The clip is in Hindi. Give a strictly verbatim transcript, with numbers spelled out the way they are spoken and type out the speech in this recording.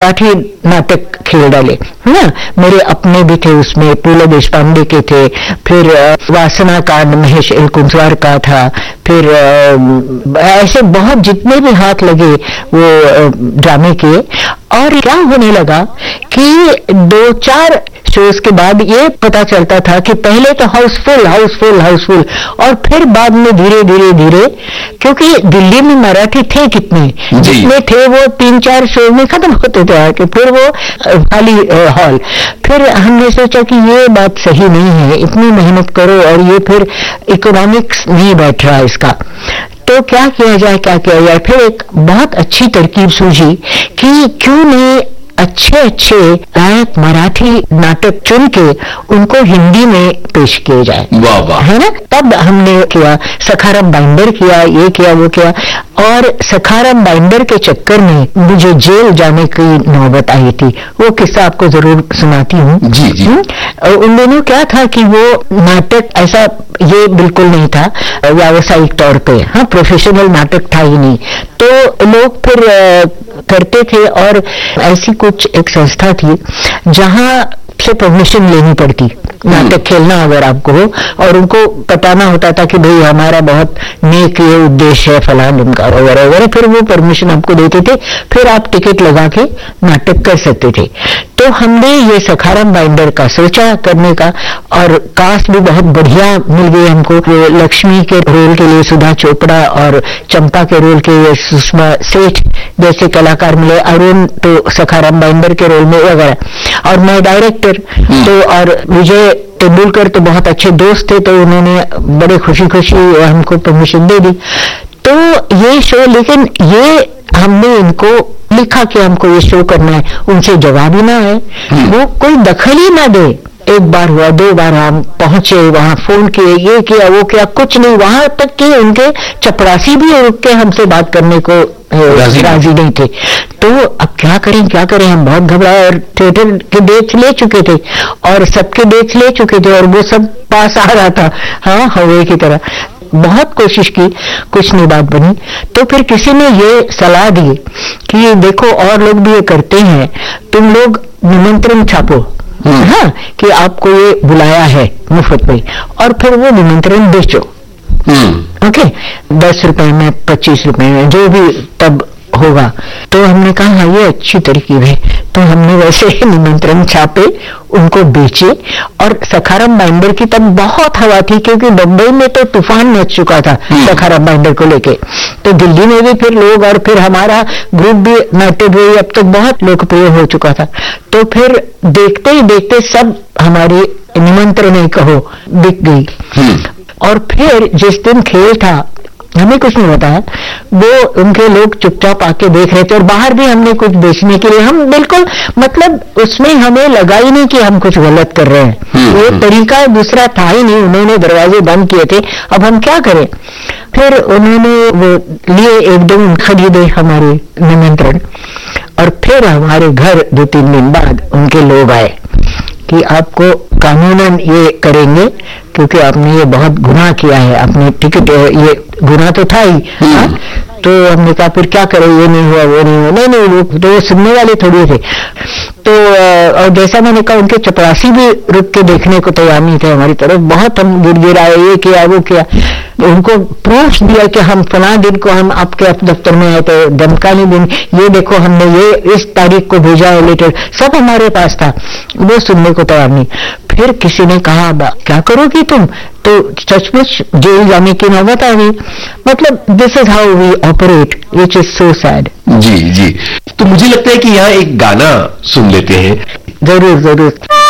मराठी नाटक खेल डाले, है ना। मेरे अपने भी थे उसमें, पु ल देशपांडे के थे, फिर वासना कांड महेश एलकुंचवार का था, फिर ऐसे बहुत जितने भी हाथ लगे वो ड्रामे के। और क्या होने लगा कि दो चार शोज के बाद ये पता चलता था कि पहले तो हाउसफुल हाउसफुल हाउसफुल, और फिर बाद में धीरे धीरे धीरे, क्योंकि दिल्ली में मराठी थे कितने, जितने थे वो तीन चार शो में खत्म होते थे कि फिर वो खाली हॉल। फिर हमने सोचा कि ये बात सही नहीं है, इतनी मेहनत करो और ये फिर इकोनॉमिक्स नहीं बैठ रहा इसका, तो क्या किया जाए क्या किया जाए। फिर एक बहुत अच्छी तरकीब सूझी कि क्यों नहीं अच्छे अच्छे गायक मराठी नाटक चुन के उनको हिंदी में पेश किए जाए, वाह वाह, है ना। तब हमने किया, सखाराम बाइंडर किया, ये किया वो किया। और सखाराम बाइंडर के चक्कर में मुझे जेल जाने की नौबत आई थी, वो किस्सा आपको जरूर सुनाती हूँ। जी जी। उन दिनों क्या था कि वो नाटक ऐसा ये बिल्कुल नहीं था व्यावसायिक तौर पे, हाँ, प्रोफेशनल नाटक था ही नहीं, तो लोग फिर करते थे। और ऐसी कुछ एक संस्था थी जहां से परमिशन लेनी पड़ती नाटक खेलना अगर आपको हो, और उनको बताना होता था कि भाई हमारा बहुत नेक ये उद्देश्य है फलान उनका वगैरह वगैरह, फिर वो परमिशन आपको देते थे, फिर आप टिकट लगा के नाटक कर सकते थे। तो हमने ये सखाराम बाइंडर का सोचा करने का, और कास्ट भी बहुत बढ़िया मिल गई हमको। लक्ष्मी के रोल के लिए सुधा चोपड़ा और चंपा के रोल के लिए सुषमा सेठ जैसे कलाकार मिले, अरुण तो सखाराम बाइंडर के रोल में वगैरह, और मैं डायरेक्टर तो, और विजय तेंदुलकर तो बहुत अच्छे दोस्त थे, तो उन्होंने बड़े खुशी खुशी हमको परमिशन दे दी। तो ये शो, लेकिन ये हमने इनको लिखा कि हमको ये शो करना है, उनसे जवाब ही ना है, वो कोई दखल ही ना दे। एक बार हुआ, दो बार हम पहुंचे वहां, फोन किए, ये किया वो किया, कुछ नहीं। वहां तक कि उनके चपरासी भी रुक के हमसे बात करने को राजी नहीं थे। तो अब क्या करें क्या करें, हम बहुत घबराए, और थिएटर के डेट्स ले चुके थे और सबके डेट्स ले चुके थे, और वो सब पास आ रहा था, हाँ, हवे की तरह। बहुत कोशिश की, कुछ नहीं बात बनी। तो फिर किसी ने ये सलाह दी कि देखो और लोग भी ये करते हैं, तुम लोग निमंत्रण छापो, हाँ, कि आपको ये बुलाया है मुफ्त में, और फिर वो निमंत्रण बेचो, ओके, दस रुपए में, पच्चीस रुपए में, जो भी तब होगा। तो हमने कहा हाँ ये अच्छी तरकीब है, तो हमने वैसे ही निमंत्रण छापे, उनको बेचे। और सखाराम बाइंडर की तब बहुत हवा थी, क्योंकि बंबई में तो तूफान मच चुका था सखाराम बाइंडर को लेके, तो दिल्ली में भी फिर लोग, और फिर हमारा ग्रुप भी नाट्य भी अब तक बहुत लोकप्रिय हो चुका था। तो फिर देखते ही देखते सब हमारी निमंत्रण ही कहो बिक गई। और फिर जिस दिन खेल था, हमें कुछ नहीं बताया, वो उनके लोग चुपचाप आके देख रहे थे, और बाहर भी हमने कुछ बेचने के लिए, हम बिल्कुल मतलब उसमें हमें लगा ही नहीं कि हम कुछ गलत कर रहे हैं, वो तरीका दूसरा था ही नहीं, उन्होंने दरवाजे बंद किए थे, अब हम क्या करें। फिर उन्होंने वो लिए, एक दिन खरीदे हमारे निमंत्रण, और फिर हमारे घर दो तीन दिन बाद उनके लोग आए कि आपको कानूनन ये करेंगे, क्योंकि आपने ये बहुत गुनाह किया है, आपने टिकट, ये गुनाह तो था ही, हाँ? तो हमने कहा फिर क्या करें, ये नहीं हुआ वो नहीं हुआ, नहीं नहीं लोग तो सुनने वाले थोड़ी थे। तो और जैसा मैंने कहा, उनके चपरासी भी रुक के देखने को तैयार नहीं थे हमारी तरफ, बहुत हम गिर गिराए, ये किया वो किया, उनको प्रूफ दिया कि हम फला दिन को हम आपके दफ्तर में आए, तो धमकाने दिन, ये देखो हमने ये इस तारीख को भेजा है लेटर, सब हमारे पास था, वो सुनने को तैयार नहीं। फिर किसी ने कहा क्या करोगी तुम, तो सचमुच जेल जाने की नौबत आ गई। मतलब this is how we operate, which is so sad. जी जी। तो मुझे लगता है कि यहाँ एक गाना सुन लेते हैं। जरूर जरूर।